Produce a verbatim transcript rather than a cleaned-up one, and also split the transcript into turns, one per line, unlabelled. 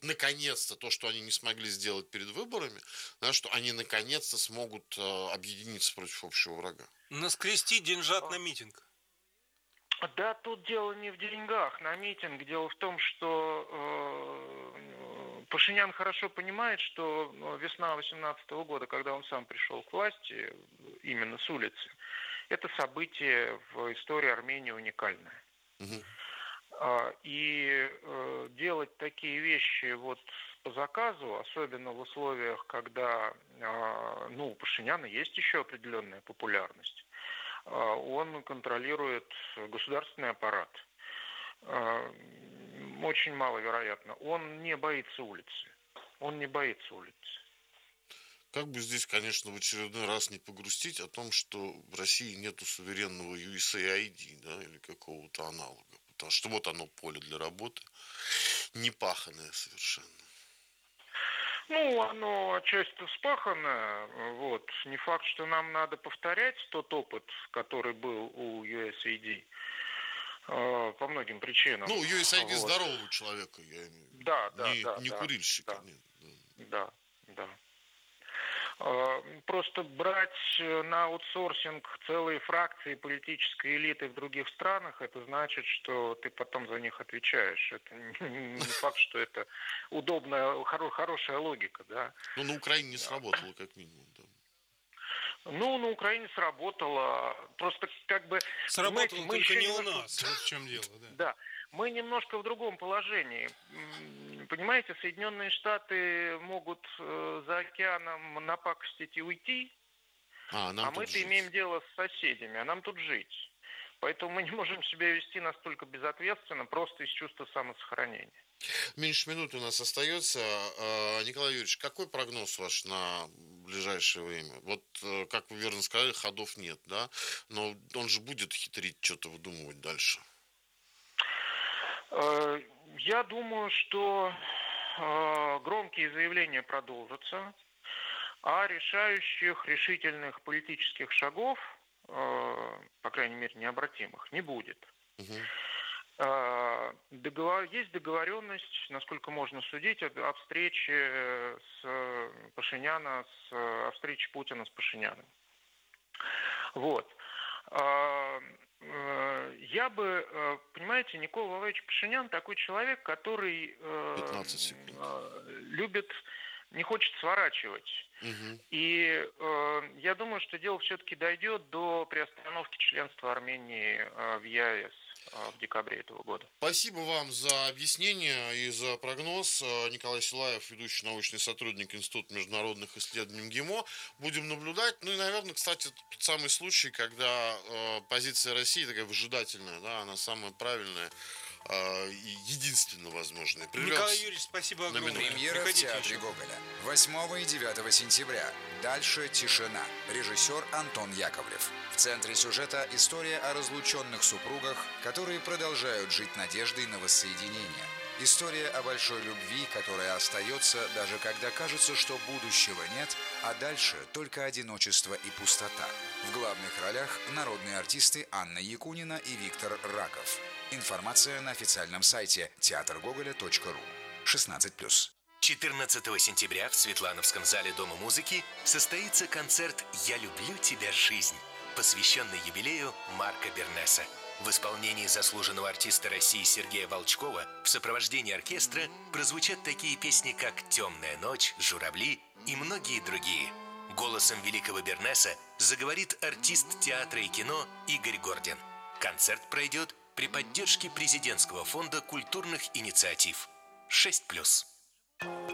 наконец-то то, что они не смогли сделать перед выборами, да, что они наконец-то смогут э, объединиться против общего врага.
Наскрести деньжат на митинг.
Да, тут дело не в деньгах на митинг. Дело в том, что э, Пашинян хорошо понимает, что весна восемнадцатого года, когда он сам пришел к власти, именно с улицы, это событие в истории Армении уникальное.
Угу.
И э, делать такие вещи вот по заказу, особенно в условиях, когда э, ну, у Пашиняна есть еще определенная популярность, э, он контролирует государственный аппарат. Э, очень маловероятно. Он не боится улицы. Он не боится улицы.
Как бы здесь, конечно, в очередной раз не погрустить о том, что в России нету суверенного ю эс эй ай ди, да, или какого-то аналога. Потому что вот оно, поле для работы, не паханое совершенно.
Ну, оно отчасти вспахано. Вот. Не факт, что нам надо повторять тот опыт, который был у ю эс эй ди. По многим причинам.
Ну, ю эс ай ди
вот.
здорового человека, я имею в виду.
Да, да,
не,
да.
Не
да,
курильщика.
Да,
нет,
да, да. Просто брать на аутсорсинг целые фракции политической элиты в других странах, это значит, что ты потом за них отвечаешь. Это не факт, что это удобная, хорошая логика, да.
Ну, на Украине не сработало, как минимум, да.
Ну, на Украине сработало. Просто как бы...
Сработало мы только не немножко... у нас, вот в чем дело, да.
Да. Мы немножко в другом положении. Понимаете, Соединенные Штаты могут за океаном напакостить и уйти, а, а мы-то жить. Имеем дело с соседями, а нам тут жить. Поэтому мы не можем себя вести настолько безответственно, просто из чувства самосохранения.
Меньше минуты у нас остается. Николай Юрьевич, какой прогноз ваш на ближайшее время? Вот, как вы верно сказали, ходов нет, да? Но он же будет хитрить, что-то выдумывать дальше.
Я думаю, что громкие заявления продолжатся, а решающих, решительных политических шагов, по крайней мере, необратимых, не будет.
Угу.
Договор... Есть договоренность, насколько можно судить, о встрече с Пашиняна, с... о встрече Путина с Пашиняном. Вот. Я бы, понимаете, Никола Владимирович Пашинян такой человек, который любит, не хочет сворачивать.
Угу.
И э, я думаю, что дело все-таки дойдет до приостановки членства Армении э, в е а эс э, в декабре этого года.
Спасибо вам за объяснение и за прогноз. Николай Силаев, ведущий научный сотрудник Института международных исследований МГИМО. Будем наблюдать. Ну и, наверное, кстати, тот самый случай, когда э, позиция России такая выжидательная, да, она самая правильная и единственно возможное.
Прервемся. Николай Юрьевич, спасибо огромное.
Премьера
Приходите
в Театре
еще.
Гоголя. восьмого и девятого сентября. Дальше тишина. Режиссер Антон Яковлев. В центре сюжета история о разлученных супругах, которые продолжают жить надеждой на воссоединение. История о большой любви, которая остается, даже когда кажется, что будущего нет, а дальше только одиночество и пустота. В главных ролях народные артисты Анна Якунина и Виктор Раков. Информация на официальном сайте театр гоголя точка ру. шестнадцать плюс.
четырнадцатого сентября в Светлановском зале Дома музыки состоится концерт «Я люблю тебя, жизнь», посвященный юбилею Марка Бернеса. В исполнении заслуженного артиста России Сергея Волчкова в сопровождении оркестра прозвучат такие песни, как «Темная ночь», «Журавли» и многие другие. Голосом великого Бернеса заговорит артист театра и кино Игорь Гордин. Концерт пройдет при поддержке президентского фонда культурных инициатив. шесть плюс.